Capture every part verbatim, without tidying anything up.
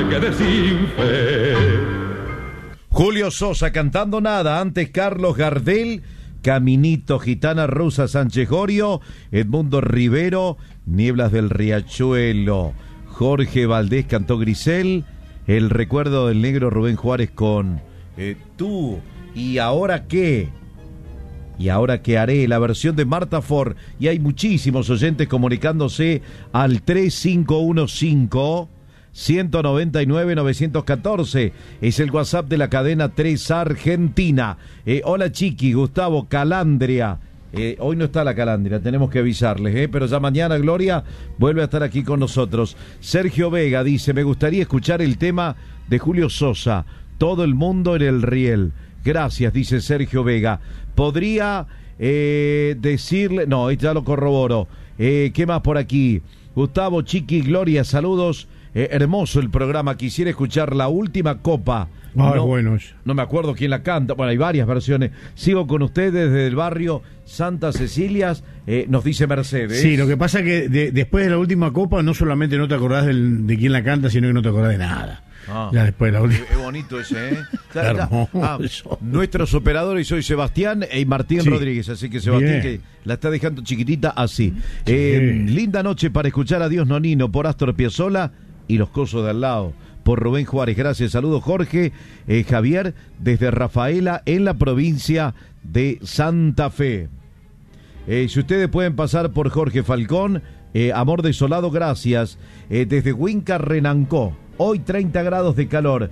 me quedé sin fe. Julio Sosa cantando Nada, antes Carlos Gardel, Caminito, Gitana Rosa, Sánchez Gorio, Edmundo Rivero, Nieblas del Riachuelo, Jorge Valdés cantó Grisel, El recuerdo del negro Rubén Juárez con eh, Tú, ¿y ahora qué? ¿Y ahora qué haré? La versión de Marta Ford, y hay muchísimos oyentes comunicándose al tres cinco uno cinco, uno nueve nueve, nueve uno cuatro, es el WhatsApp de la cadena tres Argentina. Eh, hola Chiqui, Gustavo, Calandria. Eh, hoy no está la Calandria, tenemos que avisarles, eh, pero ya mañana Gloria vuelve a estar aquí con nosotros. Sergio Vega dice, me gustaría escuchar el tema de Julio Sosa, Todo el mundo en el riel. Gracias, dice Sergio Vega. Podría eh, decirle, no, ya lo corroboro. Eh, ¿Qué más por aquí? Gustavo, Chiqui, Gloria, saludos. Eh, hermoso el programa, quisiera escuchar La Última Copa. Ah, no, bueno. no me acuerdo quién la canta, bueno, hay varias versiones. Sigo con ustedes desde el barrio Santa Cecilia, eh, nos dice Mercedes. Sí, lo que pasa es que de, después de La Última Copa no solamente no te acordás del, de quién la canta, sino que no te acordás de nada. Ah, ya después de la última. Es bonito ese, ¿eh? Ya, Hermoso. Ah, nuestros operadores, soy Sebastián y Martín Sí. Rodríguez, así que Sebastián Bien. que la está dejando chiquitita así. Sí. Eh, linda noche para escuchar a Dios Nonino por Astor Piazzolla y Los Cosos de al lado, por Rubén Juárez. Gracias, saludos Jorge, eh, Javier, desde Rafaela, en la provincia de Santa Fe. Eh, si ustedes pueden pasar por Jorge Falcón, eh, Amor Desolado, gracias. Eh, desde Huinca, Renancó, hoy treinta grados de calor.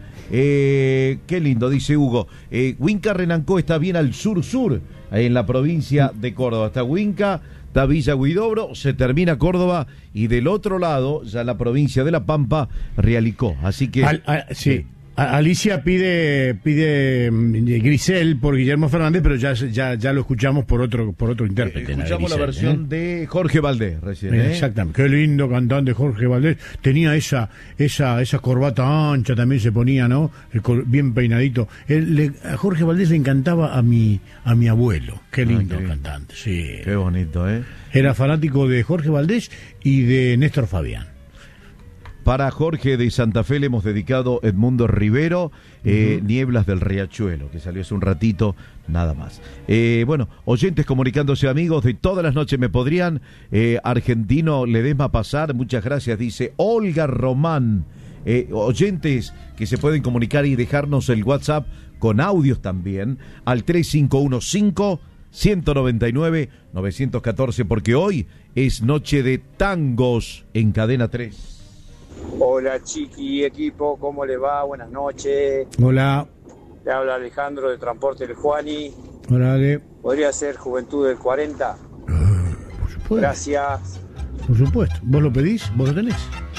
Eh, qué lindo, dice Hugo. Eh, Huinca, Renancó está bien al sur-sur, en la provincia de Córdoba. Está Huinca, está Villa Huidobro, se termina Córdoba y del otro lado, ya la provincia de La Pampa, Realicó. Así que... Al, a, sí. A, Alicia pide pide mm, Grisel por Guillermo Fernández, pero ya ya ya lo escuchamos por otro por otro intérprete. Eh, escuchamos la, Grisel, versión ¿eh? de Jorge Valdés recién. ¿eh? Exactamente. Qué lindo cantante Jorge Valdés. Tenía esa esa esa corbata ancha, también se ponía, ¿no? El col- bien peinadito. Él, le, a Jorge Valdés le encantaba a mi a mi abuelo. Qué lindo Ah, qué cantante. Sí. Qué bonito, ¿eh? Era fanático de Jorge Valdés y de Néstor Fabián. Para Jorge de Santa Fe le hemos dedicado Edmundo Rivero, eh, Uh-huh. Nieblas del Riachuelo, que salió hace un ratito, nada más. Eh, bueno, oyentes comunicándose, amigos de todas las noches, me podrían, eh, Argentino Ledesma pasar, muchas gracias, dice Olga Román. Eh, oyentes que se pueden comunicar y dejarnos el WhatsApp con audios también, al tres cinco uno cinco, uno nueve nueve, nueve uno cuatro, porque hoy es noche de tangos en Cadena tres. Hola Chiqui, equipo, ¿cómo le va? Buenas noches. Hola. Le habla Alejandro de Transporte del Juani. Hola, Ale. ¿Podría ser Juventud del cuarenta? Uh, por supuesto. Gracias. Por supuesto. ¿Vos lo pedís? ¿Vos lo tenés?